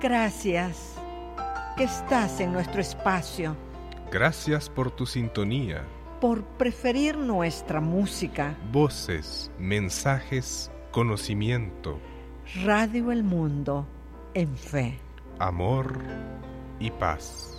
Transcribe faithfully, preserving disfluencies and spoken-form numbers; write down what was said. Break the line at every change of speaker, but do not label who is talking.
Gracias que estás en nuestro espacio.
Gracias por tu sintonía.
Por preferir nuestra música.
Voces, mensajes, conocimiento.
Radio El Mundo en fe.
Amor y paz.